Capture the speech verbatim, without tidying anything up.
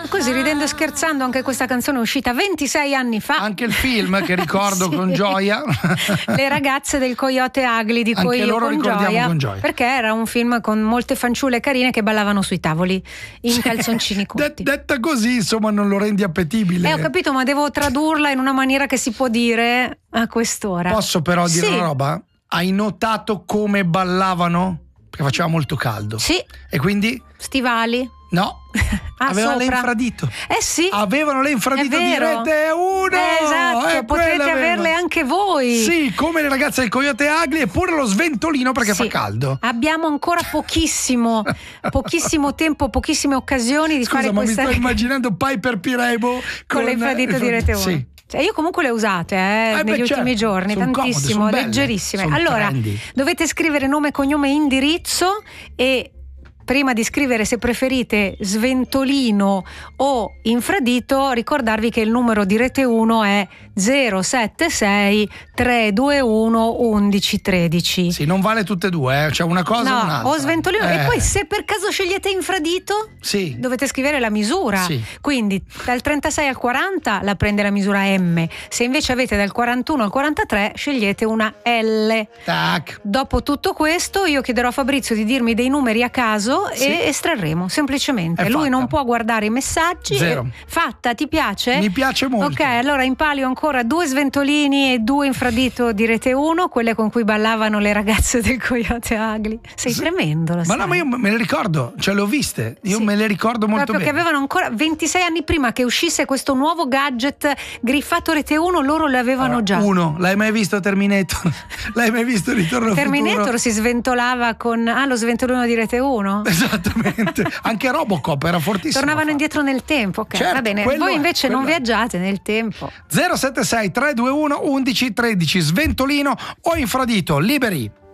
così ridendo e scherzando, anche questa canzone è uscita ventisei anni fa. Anche il film che ricordo sì. con gioia. Le ragazze del Coyote Ugly, dico anche io loro con ricordiamo gioia, con gioia, perché era un film con molte fanciulle carine che ballavano sui tavoli in sì. calzoncini corti. De- detta così, insomma, non lo rendi appetibile. Eh, ho capito, ma devo tradurla in una maniera che si può dire a quest'ora. Posso però dire sì. una roba? Hai notato come ballavano? Perché faceva molto caldo. Sì. E quindi? Stivali. No. Ah, avevano sopra. l'infradito. Eh sì. Avevano l'infradito di Rete uno. Eh, esatto, eh, potete averle anche voi. Sì, come le ragazze del Coyote Ugly, eppure lo sventolino perché sì. fa caldo. Abbiamo ancora pochissimo, pochissimo tempo, pochissime occasioni di Scusa, fare ma questa. mi sto immaginando Piper Pirebo con, con l'infradito di Rete uno. Sì. Cioè, io comunque le ho usate eh, eh negli beh, ultimi certo. giorni, sono tantissimo, comode, leggerissime. sono allora, trendy. Dovete scrivere nome, cognome e indirizzo, e prima di scrivere, se preferite, sventolino o infradito, ricordarvi che il numero di Rete uno è zero sette sei tre due uno uno uno uno tre. Sì, non vale tutte e due, eh. Cioè una cosa no, o un'altra. o sventolino. Eh. E poi se per caso scegliete infradito, sì. dovete scrivere la misura. Sì. Quindi dal trentasei al quaranta la prende la misura M. Se invece avete dal quarantuno al quarantatré, scegliete una L. Tac. Dopo tutto questo io chiederò a Fabrizio di dirmi dei numeri a caso sì. e estrarremo semplicemente. È Lui fatta. non può guardare i messaggi. Zero. Fatta, ti piace? Mi piace molto. Ok, allora impalio ancora due sventolini e due infradito di Rete uno, quelle con cui ballavano le ragazze del Coyote Ugly. Sei sì. tremendo, lo ma sai. no, ma io me le ricordo, cioè le ho viste, io sì. me le ricordo molto proprio bene. Che avevano ancora ventisei anni prima che uscisse questo nuovo gadget griffato Rete uno, loro le avevano allora, già. Uno, l'hai mai visto Terminator? L'hai mai visto Ritorno al Terminator futuro? si sventolava con ah lo sventolino di Rete uno. Esattamente. Anche Robocop era fortissimo. Tornavano indietro nel tempo, ok, certo, va bene. Voi invece è, non è. viaggiate nel tempo. zero sette sei tre due uno uno uno uno tre, sventolino o infradito, liberi.